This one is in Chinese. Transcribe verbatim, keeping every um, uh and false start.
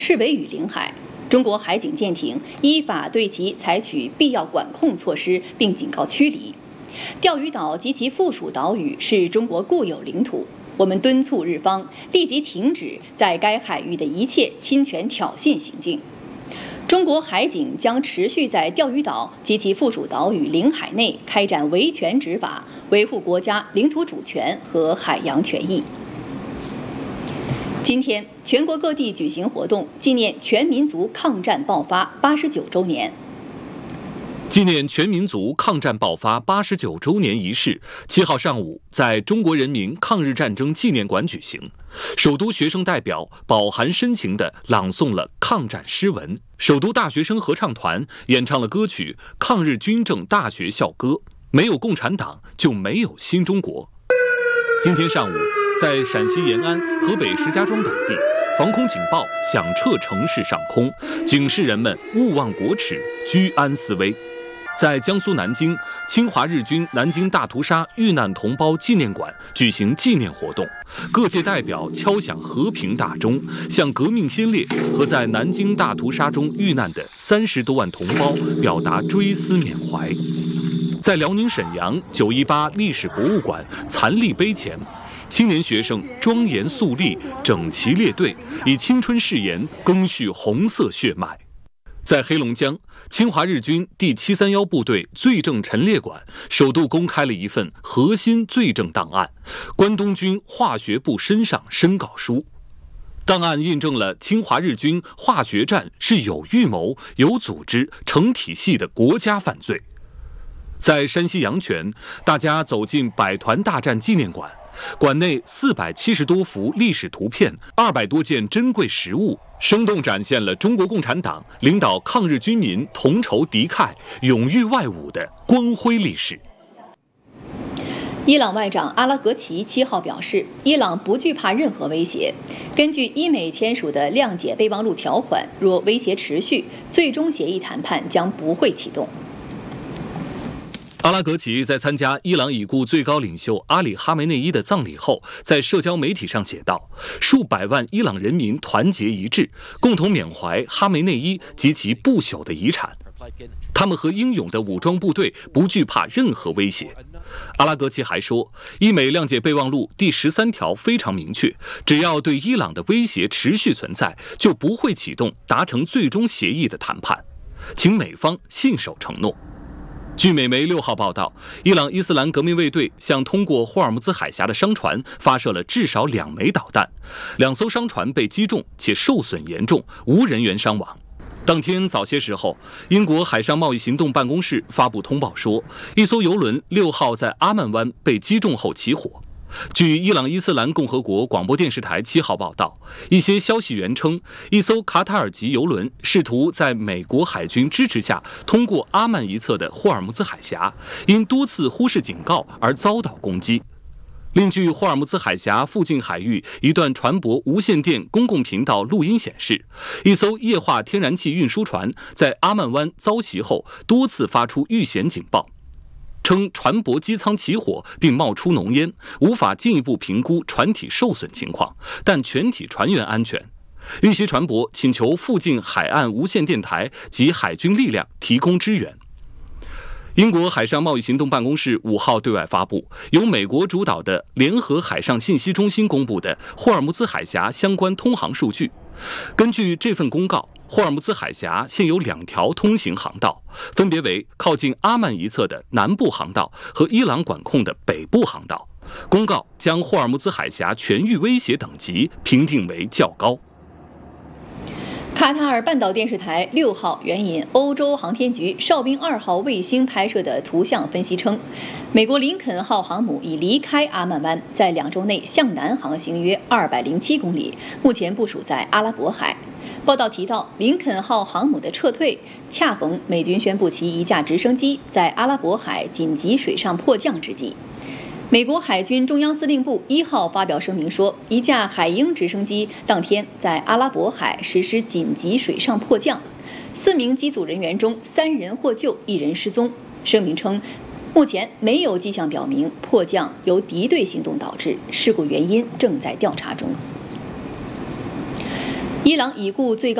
视为与领海。中国海警舰艇依法对其采取必要管控措施，并警告驱离。钓鱼岛及其附属岛屿是中国固有领土，我们敦促日方立即停止在该海域的一切侵权挑衅行径。中国海警将持续在钓鱼岛及其附属岛屿领海内开展维权执法，维护国家领土主权和海洋权益。今天，全国各地举行活动，纪念全民族抗战爆发八十九周年。 纪念全民族抗战爆发八十九周年仪式，七号上午在中国人民抗日战争纪念馆举行。首都学生代表饱含深情地朗诵了抗战诗文，首都大学生合唱团演唱了歌曲《抗日军政大学校歌》，没有共产党就没有新中国。今天上午，在陕西延安、河北石家庄等地，防空警报响彻城市上空，警示人们勿忘国耻，居安思危。在江苏南京，侵华日军南京大屠杀遇难同胞纪念馆举行纪念活动，各界代表敲响和平大钟，向革命先烈和在南京大屠杀中遇难的三十多万同胞表达追思缅怀。在辽宁沈阳九一八历史博物馆残立碑前，青年学生庄严肃立，整齐列队，以青春誓言赓续红色血脉。在黑龙江，侵华日军第七三一部队罪证陈列馆首度公开了一份核心罪证档案——关东军化学部身上申稿书。档案印证了侵华日军化学战是有预谋、有组织、成体系的国家犯罪。在山西阳泉，大家走进百团大战纪念馆，馆内四百七十多幅历史图片，二百多件珍贵实物，生动展现了中国共产党领导抗日军民同仇敌忾、勇于外侮的光辉历史。 伊朗外长阿拉格齐七号表示，伊朗不惧怕任何威胁。根据伊美签署的谅解备忘录条款，若威胁持续，最终协议谈判将不会启动。 阿拉格齐在参加伊朗已故最高领袖阿里·哈梅内伊的葬礼后，在社交媒体上写道：数百万伊朗人民团结一致，共同缅怀哈梅内伊及其不朽的遗产。他们和英勇的武装部队不惧怕任何威胁。阿拉格齐还说，伊美谅解备忘录第十三条非常明确，只要对伊朗的威胁持续存在，就不会启动达成最终协议的谈判，请美方信守承诺。据美媒六号报道，伊朗伊斯兰革命卫队向通过霍尔木兹海峡的商船发射了至少两枚导弹，两艘商船被击中且受损严重，无人员伤亡。当天早些时候，英国海上贸易行动办公室发布通报说，一艘邮轮六号在阿曼湾被击中后起火。据伊朗伊斯兰共和国广播电视台七号报道，一些消息源称，一艘卡塔尔籍邮轮试图在美国海军支持下通过阿曼一侧的霍尔木兹海峡，因多次忽视警告而遭到攻击。另据霍尔木兹海峡附近海域一段船舶无线电公共频道录音显示，一艘液化天然气运输船在阿曼湾遭袭后多次发出遇险警报，称船舶机舱起火并冒出浓烟，无法进一步评估船体受损情况，但全体船员安全。遇袭船舶请求附近海岸无线电台及海军力量提供支援。英国海上贸易行动办公室五号对外发布由美国主导的联合海上信息中心公布的霍尔木兹海峡相关通航数据。根据这份公告，霍尔木兹海峡现有两条通行航道，分别为靠近阿曼一侧的南部航道和伊朗管控的北部航道。公告将霍尔木兹海峡全域威胁等级评定为较高。 卡塔尔半岛电视台六号援引欧洲航天局哨兵二号卫星拍摄的图像分析称，美国林肯号航母已离开阿曼湾，在两周内向南航行约二百零七公里，目前部署在阿拉伯海。报道提到，林肯号航母的撤退恰逢美军宣布其一架直升机在阿拉伯海紧急水上迫降之际。美国海军中央司令部一号发表声明说，一架海鹰直升机当天在阿拉伯海实施紧急水上迫降，四名机组人员中三人获救，一人失踪。声明称，目前没有迹象表明迫降由敌对行动导致，事故原因正在调查中。 伊朗已故最高